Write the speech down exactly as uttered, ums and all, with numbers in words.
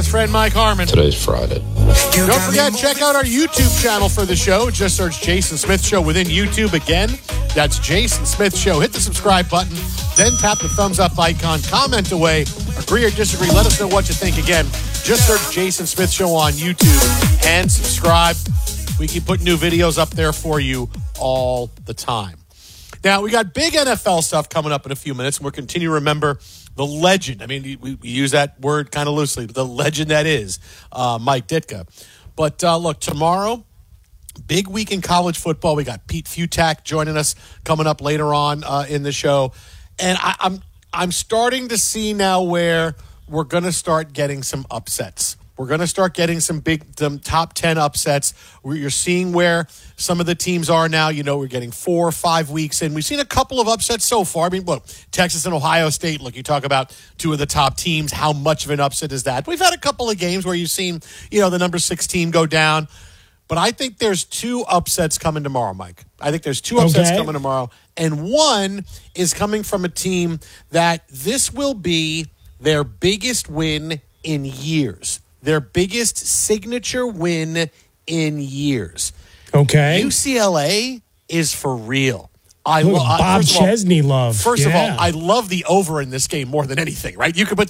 best friend, Mike Harmon. Today's Friday. Don't forget, check out our YouTube channel for the show. Just search Jason Smith Show within YouTube. Again, that's Jason Smith Show. Hit the subscribe button, then tap the thumbs up icon. Comment away. Agree or disagree. Let us know what you think. Again, just search Jason Smith Show on YouTube and subscribe. We keep putting new videos up there for you all the time. Now, we got big N F L stuff coming up in a few minutes, and we'll continue to remember the legend. I mean, we, we use that word kind of loosely, but the legend that is uh, Mike Ditka. But uh, look, tomorrow, big week in college football. We got Pete Futak joining us coming up later on uh, in the show. And I, I'm I'm starting to see now where we're going to start getting some upsets. We're going to start getting some big some top ten upsets. Where you're seeing where some of the teams are now. You know, we're getting four or five weeks in. We've seen a couple of upsets so far. I mean, look, Texas and Ohio State. Look, you talk about two of the top teams. How much of an upset is that? We've had a couple of games where you've seen, you know, the number six team go down. But I think there's two upsets coming tomorrow, Mike. I think there's two upsets Okay. coming tomorrow. And one is coming from a team that this will be their biggest win in years. Their biggest signature win in years. Okay. U C L A is for real. I Look, lo- I- Bob first of all- Chesney love. First Yeah. of all, I love the over in this game more than anything, right? You could put